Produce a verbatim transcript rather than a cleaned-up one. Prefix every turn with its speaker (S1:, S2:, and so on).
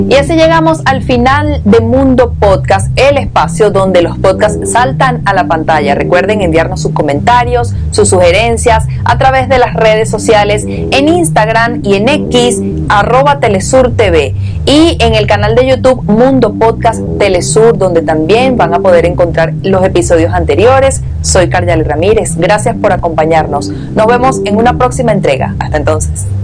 S1: Y así llegamos al final de Mundo Podcast, el espacio donde los podcasts saltan a la pantalla. Recuerden enviarnos sus comentarios, sus sugerencias a través de las redes sociales, en Instagram y en X, arroba Telesur T V, y en el canal de YouTube Mundo Podcast Telesur, donde también van a poder encontrar los episodios anteriores. Soy Karyali Ramírez, gracias por acompañarnos. Nos vemos en una próxima entrega. Hasta entonces.